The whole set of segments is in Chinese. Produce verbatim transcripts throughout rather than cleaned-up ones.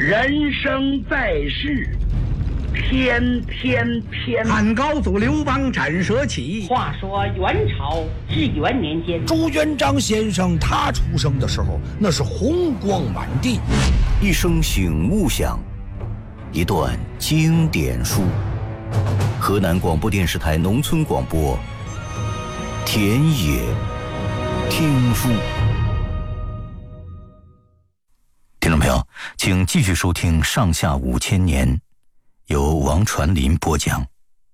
人生在世，偏偏偏。 汉高祖刘邦斩蛇起。 话说元朝至元年间， 朱元璋先生他出生的时候，那是红光满地。 一声醒悟响，一段经典书。河南广播电视台农村广播，田野听书。听众朋友，请继续收听《上下五千年》，由王传林播讲。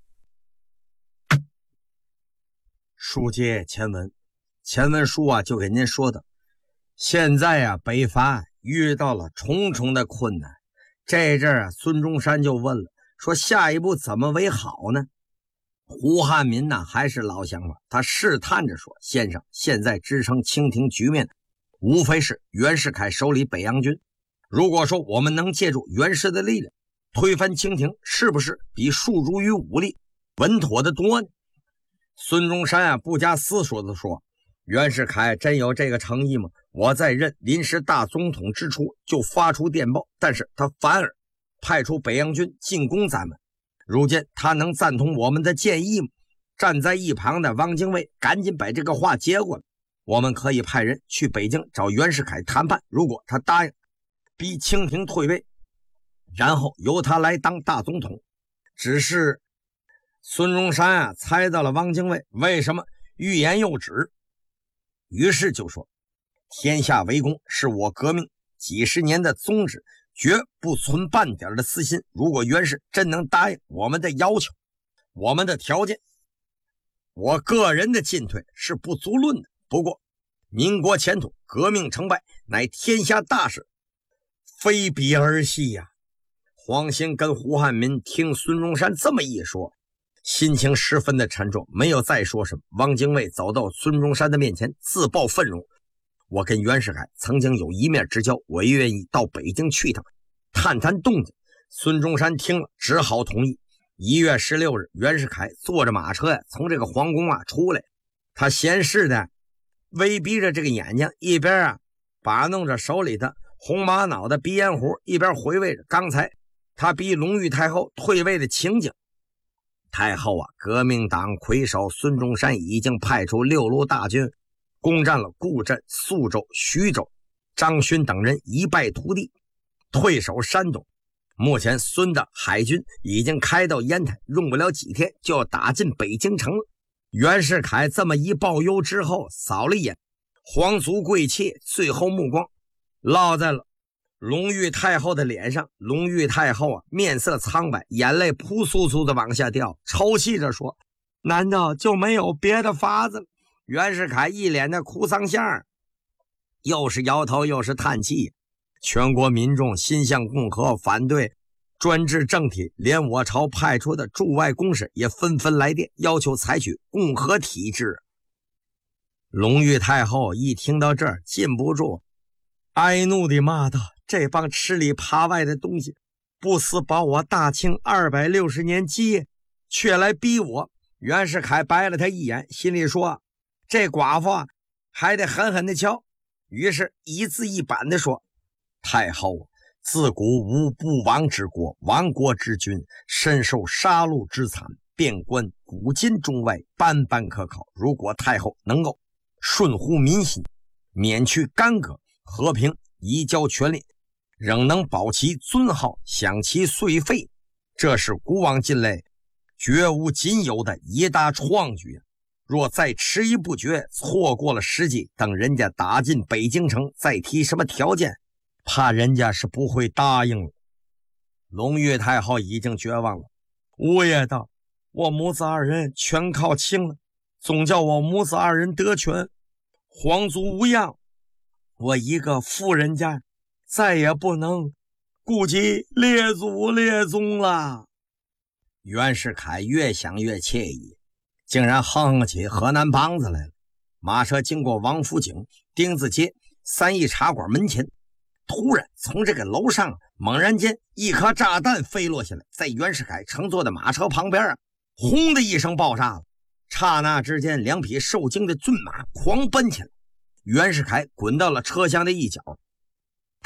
书接前文，前文书啊就给您说的，现在啊北伐遇到了重重的困难。这阵儿啊，孙中山就问了，说下一步怎么为好呢？胡汉民呢还是老想法，他试探着说，先生，现在支撑清廷局面无非是袁世凯手里北洋军，如果说我们能借助袁氏的力量推翻清廷，是不是比诉诸于武力稳妥的多呢？孙中山啊不加思索地说，袁世凯真有这个诚意吗？我在任临时大总统之初就发出电报，但是他反而派出北洋军进攻咱们，如今他能赞同我们的建议吗？站在一旁的汪精卫赶紧把这个话接过来，我们可以派人去北京找袁世凯谈判，如果他答应逼清廷退位，然后由他来当大总统。只是孙中山啊猜到了汪精卫为什么欲言又止，于是就说，天下为公是我革命几十年的宗旨，绝不存半点的私心。如果袁氏真能答应我们的要求，我们的条件，我个人的进退是不足论的。不过民国前途，革命成败乃天下大事，非比儿戏呀、啊。黄兴跟胡汉民听孙中山这么一说，心情十分的沉重，没有再说什么。汪精卫走到孙中山的面前，自报愤容，我跟袁世凯曾经有一面之交，我也愿意到北京去一趟，探探动静。孙中山听了只好同意。一月十六日，袁世凯坐着马车呀，从这个皇宫啊出来，他闲适的微闭着这个眼睛，一边啊把弄着手里的红玛瑙的鼻烟壶，一边回味着刚才他逼隆裕太后退位的情景。太后啊，革命党魁首孙中山已经派出六路大军攻占了固镇、宿州、徐州，张勋等人一败涂地，退守山东。目前孙的海军已经开到烟台，用不了几天就要打进北京城了。袁世凯这么一报忧之后，扫了一眼皇族贵妾，最后目光落在了隆裕太后的脸上。隆裕太后啊，面色苍白，眼泪扑簌簌的往下掉，抽泣着说，难道就没有别的法子了？袁世凯一脸的哭丧相，又是摇头又是叹气。全国民众心向共和，反对专制政体，连我朝派出的驻外公使也纷纷来电，要求采取共和体制。隆裕太后一听到这儿，禁不住哀怒地骂道，这帮吃里扒外的东西，不思保我大清二百六十年基业，却来逼我。袁世凯白了他一眼，心里说，这寡妇还得狠狠地敲。于是一字一板地说，太后，自古无不亡之国，亡国之君，深受杀戮之惨，遍观古今中外，斑斑可考。如果太后能够顺乎民心，免去干戈，和平移交权力，仍能保其尊号，享其岁费，这是古往今来绝无仅有的一大创举。若再迟疑不决，错过了时机，等人家打进北京城再提什么条件，怕人家是不会答应了。隆裕太后已经绝望了，吴爷道，我母子二人全靠亲了，总叫我母子二人得权，皇族无恙，我一个富人家再也不能顾及列祖列宗了。袁世凯越想越惬意，竟然哼起河南梆子来了。马车经过王府井、丁字街、三义茶馆门前，突然从这个楼上猛然间一颗炸弹飞落下来，在袁世凯乘坐的马车旁边啊，轰的一声爆炸了。刹那之间，两匹受惊的骏马狂奔起来，袁世凯滚到了车厢的一角，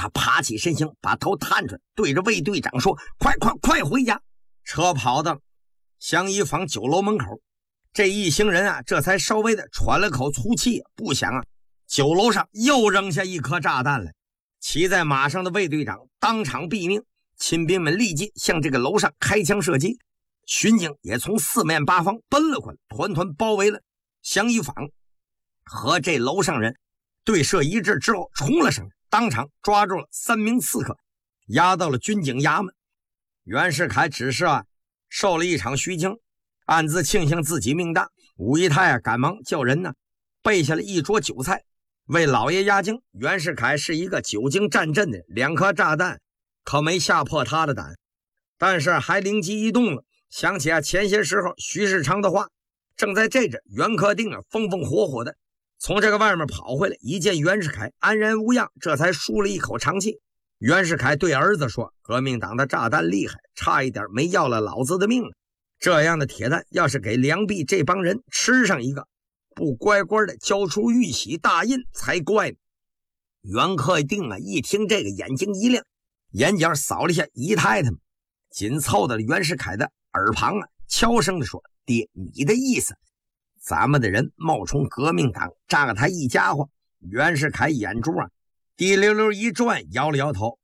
他爬起身形，把头探出来，对着卫队长说：“快快快回家！”车跑到祥一坊酒楼门口，这一行人啊，这才稍微的喘了口粗气。不想啊，酒楼上又扔下一颗炸弹来。骑在马上的卫队长当场毙命，亲兵们立即向这个楼上开枪射击。巡警也从四面八方奔了过来，团团包围了祥一坊和这楼上人。对射一致之后，冲了上来，当场抓住了三名刺客，押到了军警衙门。袁世凯只是啊受了一场虚惊，暗自庆幸自己命大。武义泰啊赶忙叫人呢备下了一桌酒菜，为老爷压惊。袁世凯是一个久经战阵的，两颗炸弹可没吓破他的胆，但是还灵机一动了，想起啊前些时候徐世昌的话。正在这阵，袁克定啊风风火火的从这个外面跑回来，一见袁世凯安然无恙，这才舒了一口长气。袁世凯对儿子说：“革命党的炸弹厉害，差一点没要了老子的命了。这样的铁弹要是给梁璧这帮人吃上一个，不乖乖的交出玉玺大印才怪呢。”袁克定啊一听这个眼睛一亮，眼角扫了一下姨太太们，紧凑到了袁世凯的耳旁啊，悄声的说：“爹，你的意思咱们的人冒充革命党炸他一家伙？”袁世凯眼珠啊滴溜溜一转，摇了摇头：“